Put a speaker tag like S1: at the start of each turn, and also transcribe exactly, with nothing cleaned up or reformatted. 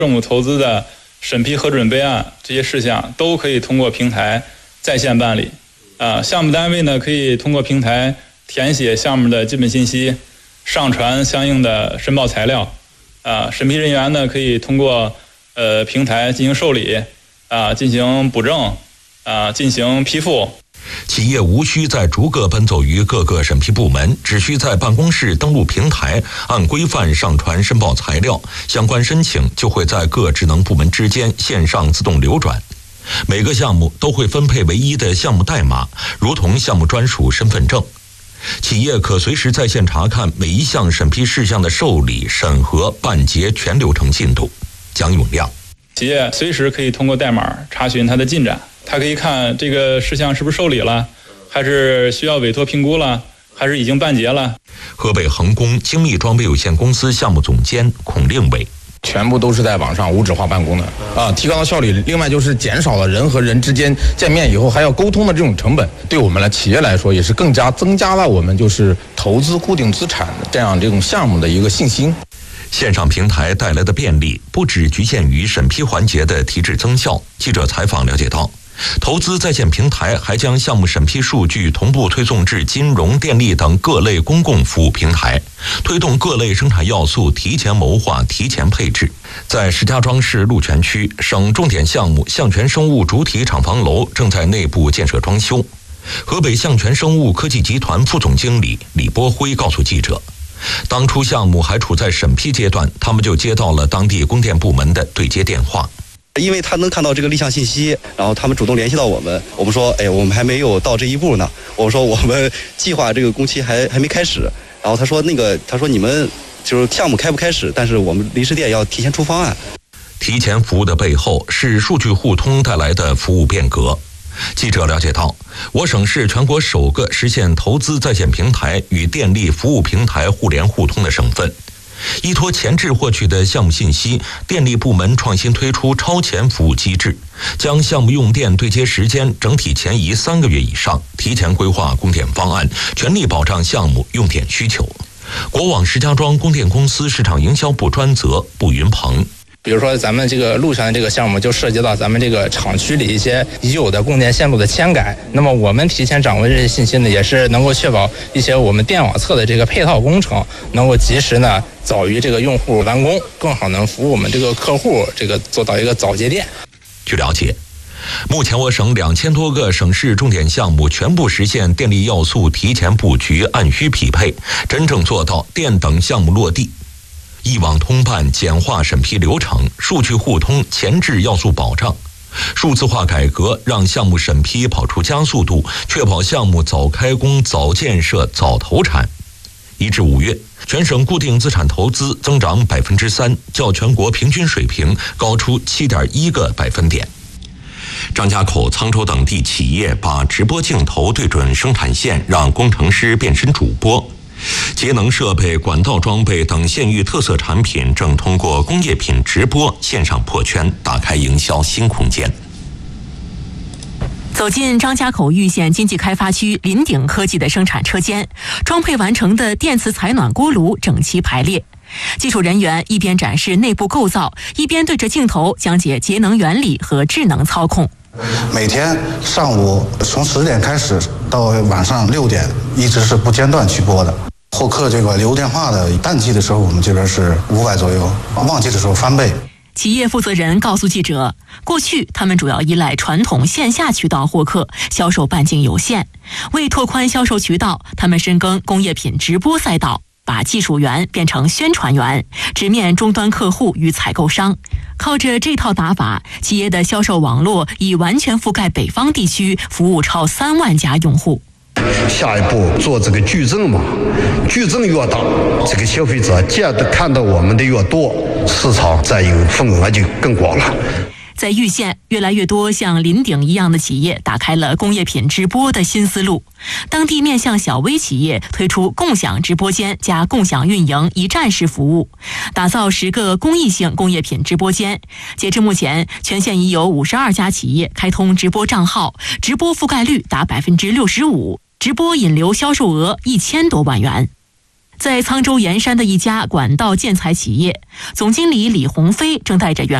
S1: 政府投资的审批核准备案这些事项都可以通过平台在线办理。啊，项目单位呢可以通过平台填写项目的基本信息，上传相应的申报材料。啊，审批人员呢可以通过呃平台进行受理，啊，进行补正，啊，进行批复。
S2: 企业无需再逐个奔走于各个审批部门，只需在办公室登录平台，按规范上传申报材料，相关申请就会在各职能部门之间线上自动流转。每个项目都会分配唯一的项目代码，如同项目专属身份证。企业可随时在线查看每一项审批事项的受理、审核、办结全流程进度。蒋永亮，
S1: 企业随时可以通过代码查询它的进展，它可以看这个事项是不是受理了，还是需要委托评估了，还是已经办结了。
S2: 河北恒工精密装备有限公司项目总监孔令伟，
S3: 全部都是在网上无纸化办公的啊，提高了效率。另外就是减少了人和人之间见面以后还要沟通的这种成本，对我们来企业来说也是更加增加了我们就是投资固定资产这样这种项目的一个信心。
S2: 线上平台带来的便利不只局限于审批环节的提质增效。记者采访了解到，投资在线平台还将项目审批数据同步推送至金融、电力等各类公共服务平台，推动各类生产要素提前谋划、提前配置。在石家庄市鹿泉区，省重点项目象泉生物主体厂房楼正在内部建设装修。河北象泉生物科技集团副总经理李波辉告诉记者，当初项目还处在审批阶段，他们就接到了当地供电部门的对接电话。
S4: 因为他能看到这个立项信息，然后他们主动联系到我们，我们说，哎，我们还没有到这一步呢。我们说我们计划这个工期还还没开始，然后他说那个他说你们就是项目开不开始，但是我们离石电要提前出方案。
S2: 提前服务的背后是数据互通带来的服务变革。记者了解到，我省是全国首个实现投资在线平台与电力服务平台互联互通的省份。依托前置获取的项目信息，电力部门创新推出超前服务机制，将项目用电对接时间整体前移三个月以上，提前规划供电方案，全力保障项目用电需求。国网石家庄供电公司市场营销部专责步云鹏，
S5: 比如说咱们这个鹿泉这个项目就涉及到咱们这个厂区里一些已有的供电线路的迁改，那么我们提前掌握这些信息呢，也是能够确保一些我们电网侧的这个配套工程能够及时呢早于这个用户完工，更好能服务我们这个客户，这个做到一个早节电。
S2: 据了解，目前我省两千多个省市重点项目全部实现电力要素提前布局、按需匹配，真正做到电等项目落地。一网通办简化审批流程，数据互通前置要素保障，数字化改革让项目审批跑出加速度，确保项目早开工、早建设、早投产。一至五月，全省固定资产投资增长百分之三，较全国平均水平高出七点一个百分点。张家口、沧州等地企业把直播镜头对准生产线，让工程师变身主播。节能设备、管道装备等县域特色产品正通过工业品直播线上破圈，打开营销新空间。
S6: 走进张家口玉县经济开发区林鼎科技的生产车间，装配完成的电磁采暖锅炉整齐排列。技术人员一边展示内部构造，一边对着镜头讲解节能原理和智能操控。
S7: 每天上午从十点开始到晚上六点，一直是不间断去播的。获客这个流电话的淡季的时候，我们这边是五百左右，旺季的时候翻倍。
S6: 企业负责人告诉记者，过去他们主要依赖传统线下渠道获客，销售半径有限。为拓宽销售渠道，他们深耕工业品直播赛道，把技术员变成宣传员，直面终端客户与采购商。靠着这套打法，企业的销售网络已完全覆盖北方地区，服务超三万家用户。
S8: 下一步做这个矩阵嘛，矩阵越大，这个消费者见的看到我们的越多，市场占有份额就更广了。
S6: 在玉县，越来越多像林鼎一样的企业打开了工业品直播的新思路。当地面向小微企业推出共享直播间加共享运营一站式服务，打造十个公益性工业品直播间。截至目前，全县已有五十二家企业开通直播账号，直播覆盖率达百分之六十五，直播引流销售额一千多万元。 在沧州盐山的一家管道建材企业，总经理李鸿飞正带着员